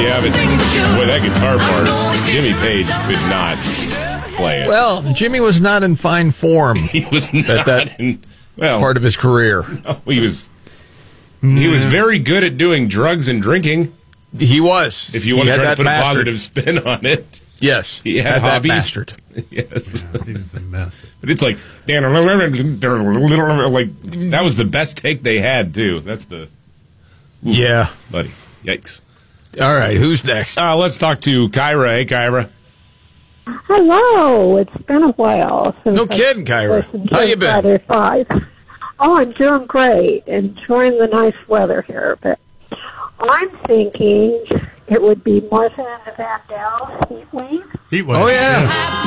Yeah, but boy, that guitar part, Jimmy Page could not play it. Well, Jimmy was not in fine form. He was not part of his career. No, he was very good at doing drugs and drinking. He was. If you want to try to put a positive spin on it. Yes. He had hobbies. That bastard. Yes. Yeah, he was a mess. But it's like, that was the best take they had, too. That's the... Yeah. Buddy. Yikes. All right, who's next? Let's talk to Kyra. Hey, Kyra. Hello. It's been a while since No kidding, Kyra. How you been? Friday 5. Oh, I'm doing great. Enjoying the nice weather here. But I'm thinking it would be Martha and the Vandells, Heat Wave. Heat Wave. Oh, yeah.